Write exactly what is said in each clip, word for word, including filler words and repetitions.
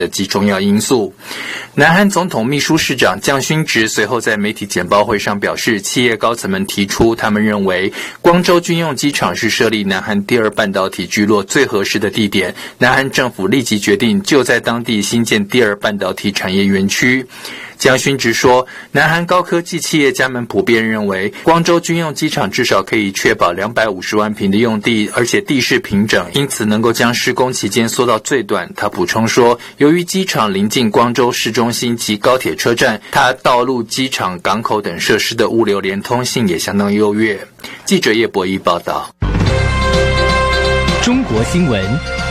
的极重要因素。南韩总统秘书室长姜勋植随后在媒体简报会上表示，企业高层们提出，他们认为光州军用机场是设立南韩第二半导体聚落最合适的地点，南韩政府立即决定就在当地新建第二半导体产业园区。姜勋植说，南韩高科技企业家们普遍认为，光州军用机场至少可以确保两百五十万平的用地，而且地势平整，因此能够将施工期间缩到最短。他补充说，由于机场临近光州市中心及高铁车站，它道路、机场、港口等设施的物流连通性也相当优越。记者叶博弈报道。 中国新闻。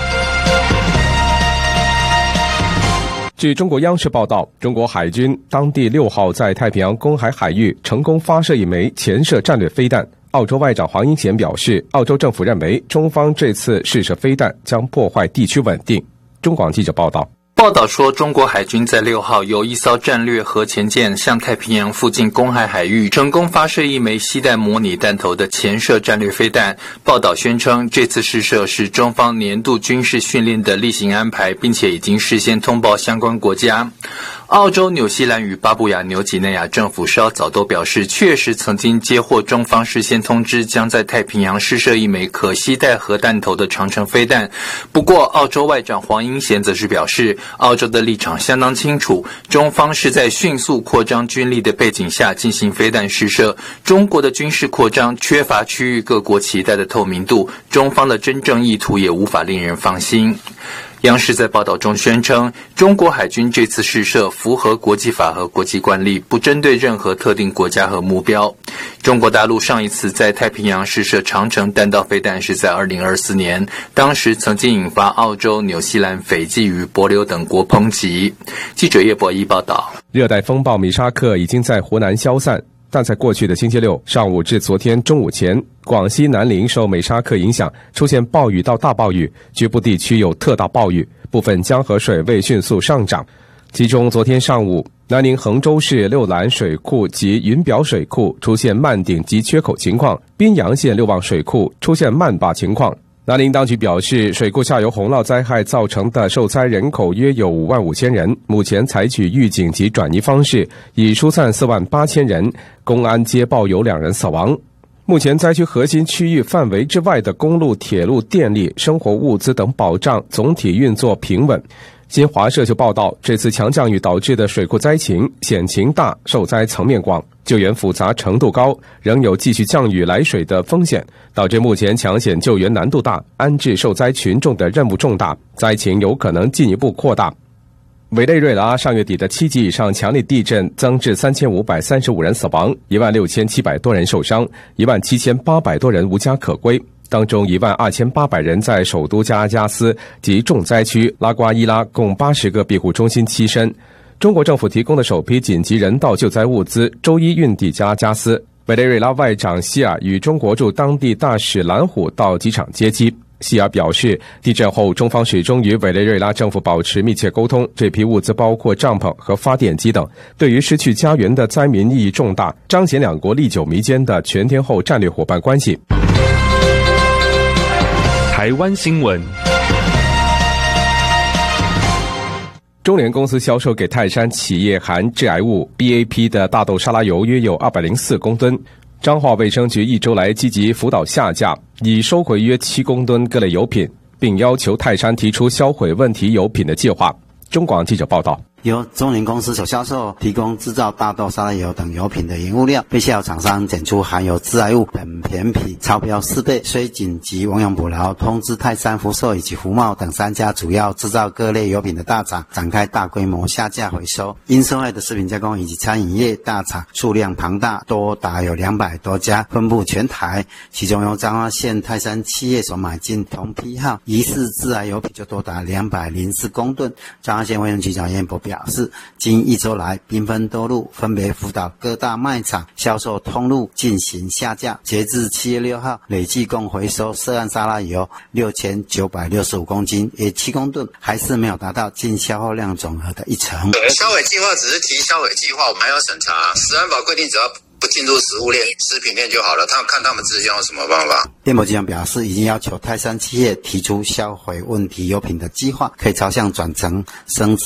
据中国央视报道，中国海军当地六号在太平洋公海海域成功发射一枚潜射战略飞弹。澳洲外长黄英贤表示，澳洲政府认为中方这次试射飞弹将破坏地区稳定。中广记者报道。 报道说，中国海军在六号由一艘战略核潜舰向太平洋附近公海海域成功发射一枚携带模拟弹头的潜射战略飞弹。报道宣称，这次试射是中方年度军事训练的例行安排，并且已经事先通报相关国家。澳洲、纽西兰与巴布亚纽几内亚政府稍早都表示，确实曾经接获中方事先通知，将在太平洋试射一枚可携带核弹头的长程飞弹。不过，澳洲外长黄英贤则是表示，澳洲的立场相当清楚，中方是在迅速扩张军力的背景下进行飞弹试射。中国的军事扩张缺乏区域各国期待的透明度，中方的真正意图也无法令人放心。央视在报道中宣称，中国海军这次试射符合国际法和国际惯例，不针对任何特定国家和目标。中国大陆上一次在太平洋试射长程弹道飞弹是在二零二四年，当时曾经引发澳洲、纽西兰、斐济与帛琉等国抨击。记者叶博弈报道。 热带风暴米沙克已经在湖南消散，但在过去的星期六上午至昨天中午前，广西南宁受美沙克影响出现暴雨到大暴雨，局部地区有特大暴雨，部分江河水位迅速上涨。其中昨天上午，南宁衡州市六兰水库及云表水库出现漫顶及缺口情况，宾阳县六望水库出现漫坝情况。南宁当局表示，水库下游洪涝灾害造成的受灾人口约有五万五千人，目前采取预警及转移方式，已疏散四万八千人，公安接报有两人死亡。目前灾区核心区域范围之外的公路、铁路、电力、生活物资等保障总体运作平稳。新华社就报道，这次强降雨导致的水库灾情险情大，受灾层面广，救援复杂程度高，仍有继续降雨来水的风险，导致目前抢险救援难度大，安置受灾群众的任务重大，灾情有可能进一步扩大。委内瑞拉上月底的七级以上强烈地震增至三千五百三十五人死亡，一万六千七百多人受伤，一万七千八百多人无家可归。当中一万二千八百人在首都加拉加斯及重灾区拉瓜伊拉共八十个庇护中心栖身。中国政府提供的首批紧急人道救灾物资周一运抵加拉加斯。委内瑞拉外长希尔与中国驻当地大使蓝虎到机场接机。希尔表示，地震后中方始终与委内瑞拉政府保持密切沟通，这批物资包括帐篷和发电机等，对于失去家园的灾民意义重大，彰显两国历久弥坚的全天候战略伙伴关系。 台湾新闻。 中联公司销售给泰山企业含致癌物 B A P 的大豆沙拉油约有二百零四公吨。彰化卫生局一周来积极辅导下架，已收回约七公吨各类油品，并要求泰山提出销毁问题油品的计划。中广记者报道。 由中联公司所销售提供制造大豆沙拉油等油品的原物料，被下游厂商检出含有致癌物苯醃醚，超标四倍，虽紧急亡羊补牢，通知泰山、福寿以及福茂等三家主要制造各类油品的大厂展开大规模下架回收。因受害的食品加工以及餐饮业大厂数量庞大，多达有两百多家，分布全台，其中由彰化县泰山企业所买进同批号疑似致癌油品就多达两百零四公吨。彰化县卫生局长燕博表示，近一周来兵分多路，分别辅导各大卖场销售通路进行下架。截至七月六号，累计共回收涉案沙拉油六千九百六十五公斤，约七公吨，还是没有达到净消耗量总额的一成。 销毁计划只是提销毁计划，我们还要审查。食安法规定，只要不进入食物链、食品链就好了，他看他们自己用什么办法。 燕博局长表示，已经要求泰山企业提出销毁问题油品的计划，可以朝向转成生